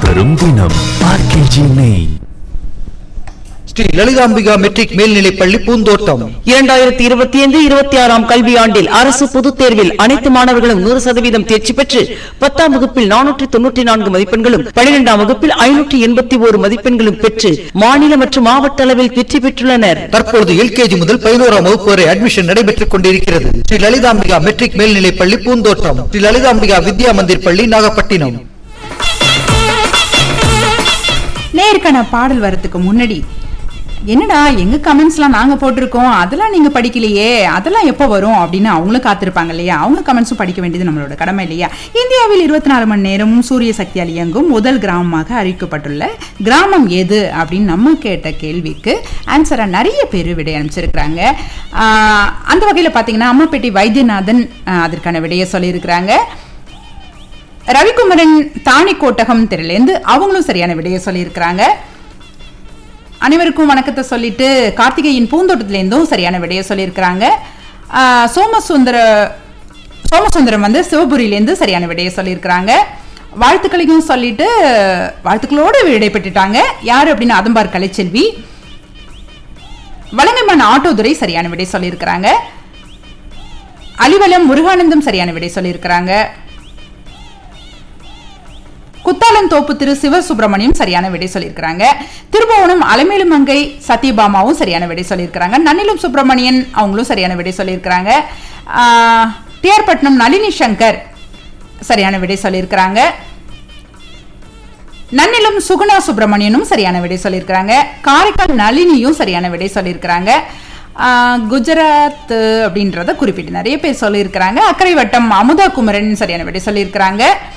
தரும் தினம் ஆர்கேஜி நெய். ஸ்ரீ லலிதாம்பிகா மெட்ரிக் மேல்நிலைப்பள்ளி பூந்தோட்டம் 2025-26 கல்வியாண்டில் அரசு பொதுத் தேர்வில் அனைத்து மாணவர்களும் 100% தேர்ச்சி பெற்று 10ஆம் வகுப்பில் 494 மதிப்பெண்களும் 12ஆம் வகுப்பில் 581 மதிப்பெண்களும் பெற்று மாநில மற்றும் மாவட்ட அளவில் வெற்றி பெற்றுள்ளனர். தற்பொழுது எல்கேஜி முதல் 11ஆம் வகுப்பு வரை அட்மிஷன் நடைபெற்றுக் கொண்டிருக்கிறது. ஸ்ரீ லலிதாம்பிகா மெட்ரிக் மேல்நிலைப்பள்ளி பூந்தோட்டம், ஸ்ரீ லலிதாம்பிகா வித்யா மந்திர் பள்ளி, நாகப்பட்டினம். நேர்காண பாடல் வரதுக்கு முன்னாடி என்னடா எங்க கமெண்ட்ஸ்லாம் நாங்க போட்டிருக்கோம், அதெல்லாம் நீங்க படிக்கலையே, அதெல்லாம் எப்போ வரும் அப்படின்னு அவங்களும் காத்திருப்பாங்க இல்லையா. அவங்க கமெண்ட்ஸும் படிக்க வேண்டியது நம்மளோட கடமை இல்லையா. இந்தியாவில் 24 மணி நேரமும் சூரிய சக்தியால் இயங்கும் முதல் கிராமமாக அறிவிக்கப்பட்டுள்ள கிராமம் எது அப்படின்னு நம்ம கேட்ட கேள்விக்கு ஆன்சரா நிறைய பேர் விடை அனுப்பிச்சிருக்கிறாங்க. அந்த வகையில் பார்த்தீங்கன்னா அம்மாப்பேட்டை வைத்தியநாதன் அதற்கான விடையை சொல்லியிருக்கிறாங்க. ரவிக்குமரன் தாணிக்கோட்டகம் தெருலேருந்து அவங்களும் சரியான விடையை சொல்லியிருக்கிறாங்க. அனைவருக்கும் வணக்கத்தை சொல்லிட்டு கார்த்திகையின் பூந்தோட்டத்திலேருந்தும் சரியான விடையை சொல்லியிருக்கிறாங்க. சோமசுந்தரம் வந்து சிவபுரியிலேருந்து சரியான விடையை சொல்லியிருக்கிறாங்க. வாழ்த்துக்களையும் சொல்லிட்டு வாழ்த்துக்களோடு விடை பெற்றுட்டாங்க. யார் அப்படின்னு அதம்பார் கலைச்செல்வி. வலங்கைமான் ஆட்டோதுரை சரியான விடை சொல்லியிருக்கிறாங்க. அலிவலம் முருகானந்தம் சரியான விடை சொல்லியிருக்கிறாங்க. குத்தாலந்தோப்பு திரு சிவசுப்பிரமணியம் சரியான விடை சொல்லியிருக்கிறாங்க. திருபுவனம் அலமேலுமங்கை சத்யபாமாவும் சரியான விடை சொல்லியிருக்கிறாங்க. நன்னிலம் சுப்பிரமணியன் அவங்களும் சரியான விடை சொல்லியிருக்கிறாங்க. டிஆர் பட்னம் நளினி சங்கர் சரியான விடை சொல்லியிருக்கிறாங்க. நன்னிலம் சுகுணா சுப்பிரமணியனும் சரியான விடை சொல்லியிருக்கிறாங்க. காரைக்கால் நளினியும் சரியான விடை சொல்லியிருக்கிறாங்க. குஜராத் அப்படின்றத குறிப்பிட்டு நிறைய பேர் சொல்லியிருக்கிறாங்க. அக்கரை வட்டம் அமுதா குமரன் சரியான விடை சொல்லியிருக்கிறாங்க.